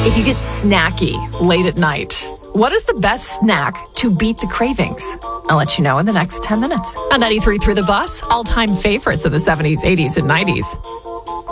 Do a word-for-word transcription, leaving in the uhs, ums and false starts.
If you get snacky late at night, what is the best snack to beat the cravings? I'll let you know in the next ten minutes. On ninety-three Through the Bus, all-time favorites of the seventies, eighties, and nineties.